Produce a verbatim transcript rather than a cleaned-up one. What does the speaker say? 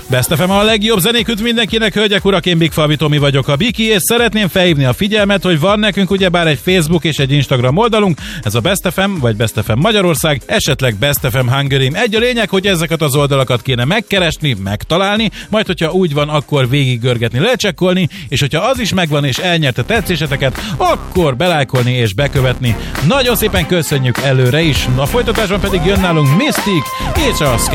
Best ef em a legjobb zenék üdv mindenkinek, hölgyek, urak, én Big Falvi Tomi vagyok, a Biki, és szeretném felhívni a figyelmet, hogy van nekünk ugyebár egy Facebook és egy Instagram oldalunk, ez a Best ef em, vagy Best ef em Magyarország, esetleg Best ef em Hungary. Egy a lényeg, hogy ezeket az oldalakat kéne megkeresni, megtalálni, majd hogyha úgy van, akkor végiggörgetni, lecsekkolni, és hogyha az is megvan és elnyerte tetszéseteket, akkor belájkolni és bekövetni. Nagyon szépen köszönjük előre is. A folytatásban pedig jön nálunk Mystic és a Skepta.